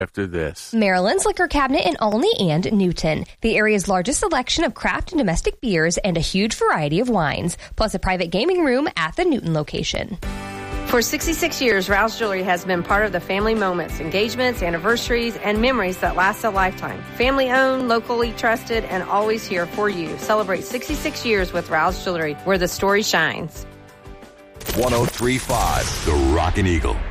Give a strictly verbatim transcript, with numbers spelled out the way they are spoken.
After this. Maryland's liquor cabinet in Olney and Newton. The area's largest selection of craft and domestic beers and a huge variety of wines, plus a private gaming room at the Newton location. For sixty-six years, Rouse Jewelry has been part of the family moments, engagements, anniversaries, and memories that last a lifetime. Family owned, locally trusted, and always here for you. Celebrate sixty-six years with Rouse Jewelry, where the story shines. one oh three point five The Rockin' Eagle.